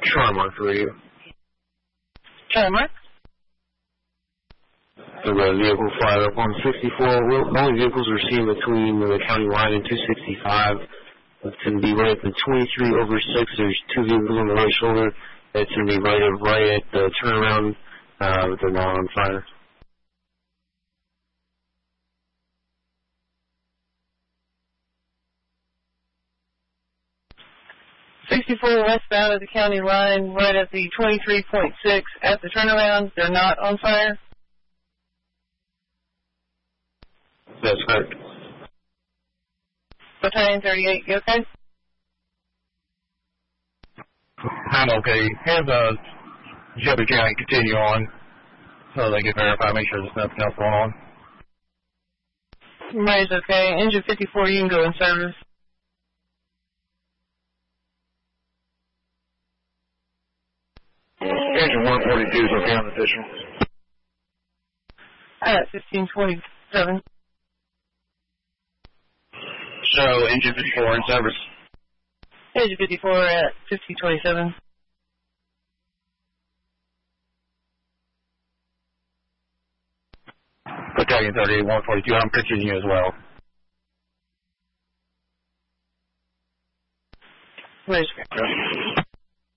Charlie Mark for you. Charlie Mark. The vehicle fired up on 64. Only vehicles are seen between the county line and 265. It's going to be right at the 23/6. There's two vehicles on the right shoulder. It's going to be right at the turnaround. They're not on fire. 64 westbound of the county line, right at the 23.6 at the turnaround. They're not on fire? That's correct. Battalion 38, you okay? I'm okay. Have Shelby County continue on so they can verify, make sure there's nothing else going on. Everybody's okay. Engine 54, you can go in service. Engine 142 is okay on the official. At 1527. So, engine 54 in service. Engine 54 at 1527. Battalion 38, 142, I'm pitching you as well. Where's